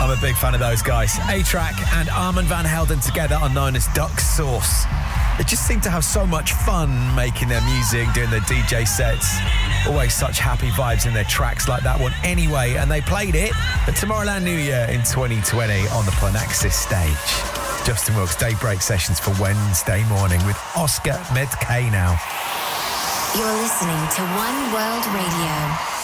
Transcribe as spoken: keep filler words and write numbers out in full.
I'm a big fan of those guys. A-Track and Armand van Helden together are known as Duck Sauce. They just seem to have so much fun making their music, doing their D J sets. Always such happy vibes in their tracks like that one anyway. And they played it at Tomorrowland New Year in twenty twenty on the Planaxis stage. Justin Wilkes Daybreak Sessions for Wednesday morning with Oscar Medkay now. You're listening to One World Radio.